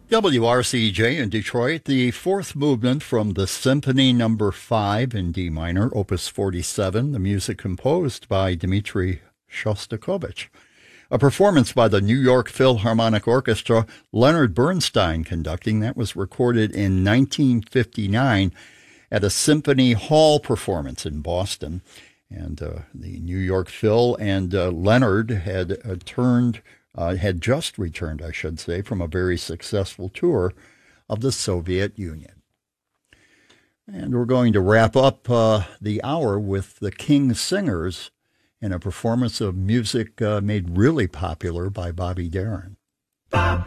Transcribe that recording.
WRCJ in Detroit, the fourth movement from the Symphony No. 5 in D minor, Opus 47, the music composed by Dmitri Shostakovich. A performance by the New York Philharmonic Orchestra, Leonard Bernstein conducting. That was recorded in 1959 at a Symphony Hall performance in Boston. And the New York Phil and Leonard had just returned, I should say, from a very successful tour of the Soviet Union. And we're going to wrap up the hour with the King Singers in a performance of music made really popular by Bobby Darin.